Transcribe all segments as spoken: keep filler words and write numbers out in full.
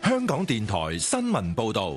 香港電台新聞報道。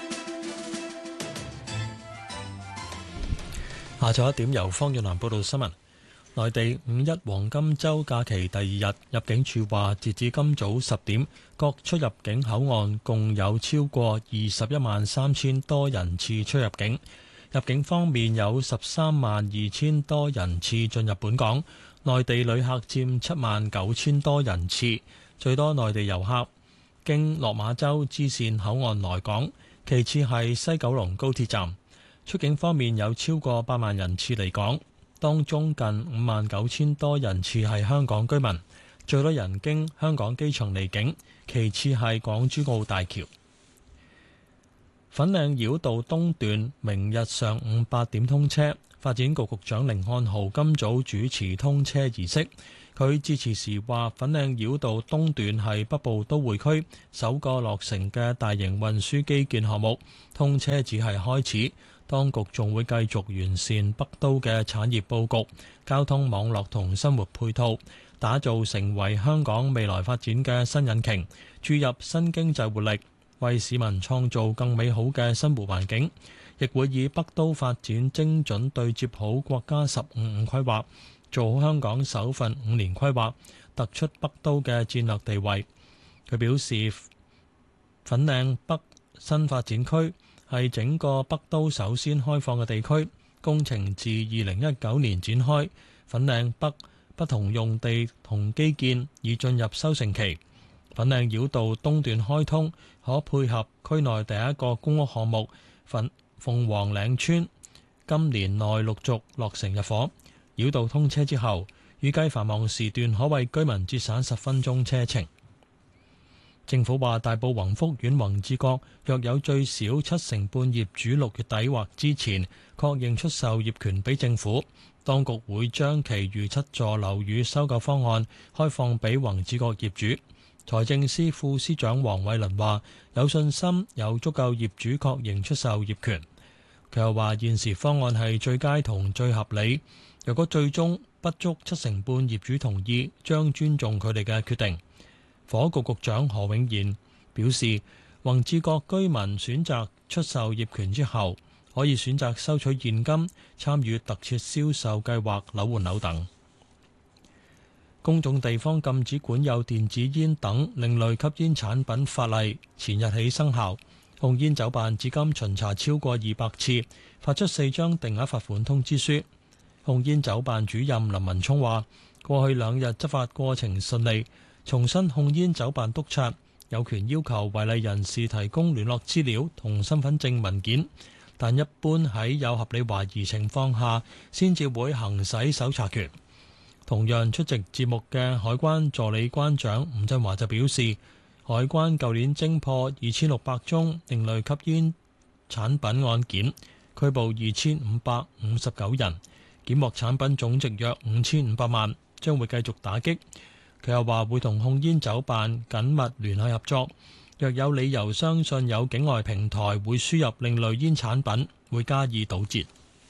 下晝一點，由方遠南報道新聞。內地五一黃金週假期第二日，入境處話，截至今早十點，各出入境口岸共有超過二十一萬三千多人次出入境。入境方面有十三萬二千多人次進入本港，內地旅客佔七萬九千多人次，最多內地遊客經落馬洲支線口岸來港，其次係西九龍高鐵站。出境方面有超過八萬人次離港，當中近五萬九千多人次係香港居民，最多人經香港機場離境，其次係港珠澳大橋。粉嶺繞道東段明日上午八點通車，發展局局長甯漢豪今早主持通車儀式。佢致辭時話：粉嶺繞道東段係北部都會區首個落成嘅大型運輸基建項目，通車只係開始，當局仲會繼續完善北都嘅產業佈局、交通網絡同生活配套，打造成為香港未來發展嘅新引擎，注入新經濟活力，為市民創造更美好嘅生活環境，亦會以北都發展精準對接好國家十五五規劃，做好香港首份五年規劃，突出北都嘅戰略地位。佢表示，粉嶺北新發展區係整個北都首先開放嘅地區，工程自二零一九年展開，粉嶺北不同用地同基建已進入收成期。粉嶺繞道東段開通，可配合區內第一個公屋項目粉鳳凰嶺村，今年內陸續落成入伙。繞道通車之後，預計繁忙時段可為居民節省十分鐘車程。政府話，大埔宏福苑宏志閣若有最少七成半業主六月底或之前確認出售業權俾政府，當局會將其餘七座樓宇收購方案開放俾宏志閣業主。財政司副司長黃偉綸話：有信心有足夠業主確認出售業權。佢又話：現時方案係最佳同最合理。若果最終不足七成半業主同意，將尊重佢哋嘅決定。房屋局局長何永賢表示，宏志閣居民選擇出售業權之後，可以選擇收取現金，參與特設銷售計劃、樓換樓等。公眾地方禁止管有電子煙等另類吸煙產品法例前日起生效，控煙酒辦至今巡查超過二百次，發出四張定額罰款通知書。控煙酒辦主任林文聰話：過去兩日執法過程順利，重申控煙酒辦督察有權要求違例人士提供聯絡資料同身份證文件，但一般喺有合理懷疑情況下，先至會行使搜查權。同樣出席節目嘅海關助理關長吳振華就表示，海關舊年偵破二千六百宗另類吸煙產品案件，拘捕二千五百五十九人，檢獲產品總值約五千五百萬，將會繼續打擊。佢又話會同控煙酒辦緊密聯繫合作，若有理由相信有境外平台會輸入另類煙產品，會加以堵截。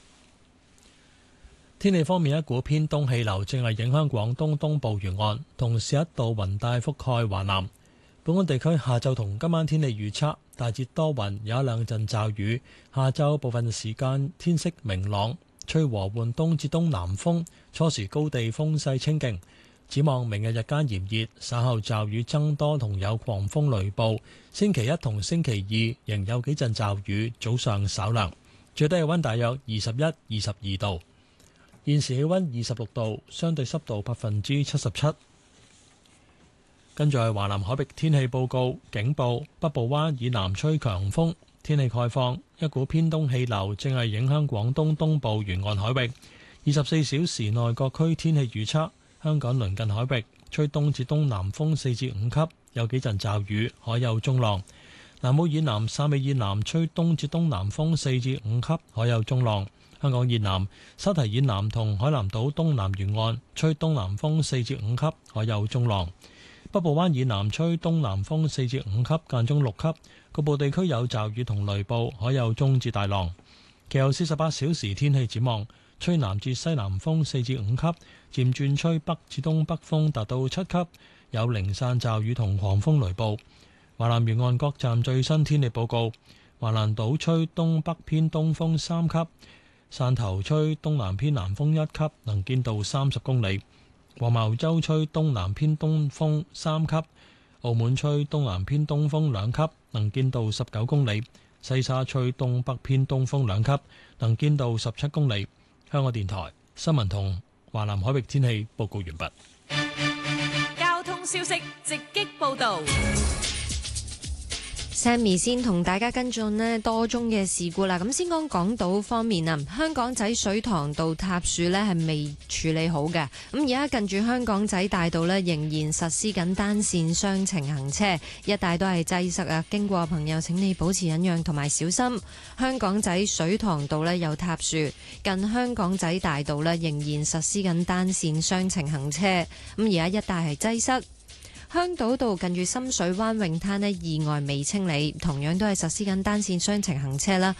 天氣方面，一股偏東氣流正係影響廣東東部沿岸，同時一道雲帶覆蓋華南。本港地區下晝同今晚天氣預測，大致多雲，有一兩陣驟雨。下晝部分時間天色明朗，吹和緩東至東南風，初時高地風勢清勁。展望明日日間炎熱，稍後驟雨增多同有狂風雷暴。星期一同星期二仍有幾陣驟雨，早上稍涼，最低氣溫大約二十一、二十二度。現時氣溫二十六度，相對濕度百分之七十七。跟住係華南海域天氣報告，警報：北部灣以南吹強風，天氣概況，一股偏東氣流正係影響廣東東部沿岸海域。二十四小時內各區天氣預測：香港鄰近海域吹東至東南風四至五級，有幾陣驟雨，海有中浪。南澳以南、汕尾以南吹東至東南風四至五級，海有中浪。香港以南、沙堤以南同海南島東南沿岸吹東南風四至五級，海有中浪。北部灣以南吹東南風四至五級，間中六級，局部地區有驟雨同雷暴，海有中至大浪。其後四十八小時天氣展望，吹南至西南風四至五級，漸轉吹北至東北風達到七級，有零散驟雨同狂風雷暴。 華南沿岸各站最新天氣報告：華南島吹東北偏東風三級，汕頭吹東南偏南風一級，能見度三十公里；黃茅洲吹東南偏東風三級，澳門吹東南偏東風兩級，能見度十九公里；西沙吹東北偏東風兩級，能見度十七公里。香港電台新聞同華南海域天氣報告完畢。 交通消息直擊報道。 Sammy 先同大家跟進呢多宗嘅事故啦。咁先講港島方面啊，香港仔水塘道塌樹呢係未處理好嘅。咁而家近住香港仔大道呢，仍然實施緊單線雙程行車，一帶都係擠塞啊。經過嘅朋友請你保持忍讓同埋小心。香港仔水塘道呢有塌樹，近香港仔大道呢仍然實施緊單線雙程行車。咁而家一帶係擠塞。香島道近住深水灣泳灘呢意外未清理，同樣都係實施緊單線雙程行車啦。